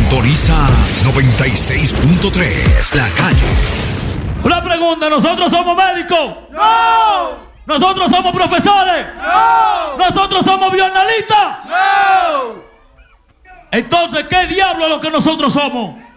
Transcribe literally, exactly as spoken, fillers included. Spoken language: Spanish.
Sintoniza noventa y seis punto tres, La Calle. Una pregunta, ¿nosotros somos médicos? ¡No! ¿Nosotros somos profesores? ¡No! ¿Nosotros somos bienalistas? ¡No! Entonces, ¿qué diablo es lo que nosotros somos?